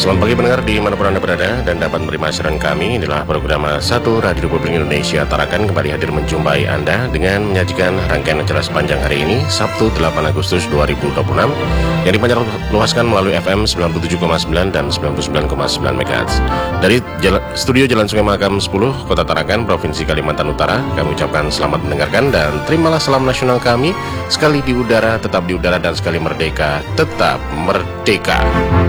Selamat pagi pendengar dimanapun Anda berada dan dapat menerima siaran kami. Inilah program 1 Radio Republik Indonesia Tarakan kembali hadir menjumpai Anda dengan menyajikan rangkaian acara sepanjang hari ini, Sabtu 8 Agustus 2026 yang dipancar luaskan melalui FM 97,9 dan 99,9 MHz. Dari studio Jalan Sungai Mahakam 10, Kota Tarakan, Provinsi Kalimantan Utara, kami ucapkan selamat mendengarkan dan terimalah salam nasional kami, sekali di udara, tetap di udara, dan sekali merdeka, tetap merdeka.